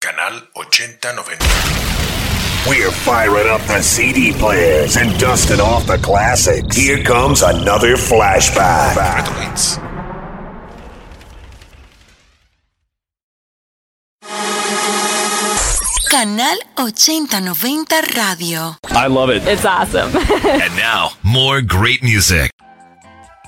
Canal 8090. We're firing up the CD players and dusting off the classics. Here comes another flashback. Retro Hits. Canal 8090 Radio. I love it. It's awesome. And now, more great music.